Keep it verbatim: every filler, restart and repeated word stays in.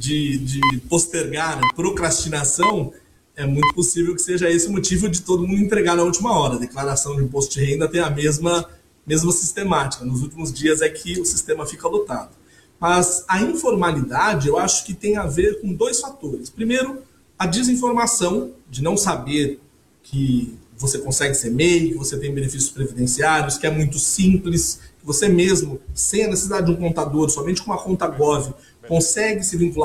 de, de postergar, né? Procrastinação, é muito possível que seja esse o motivo de todo mundo entregar na última hora. A declaração de imposto de renda tem a mesma, mesma sistemática. Nos últimos dias é que o sistema fica lotado. Mas a informalidade, eu acho que tem a ver com dois fatores. Primeiro, a desinformação, de não saber que você consegue ser M E I, que você tem benefícios previdenciários, que é muito simples, que você mesmo, sem a necessidade de um contador, somente com uma conta Gov, consegue se vincular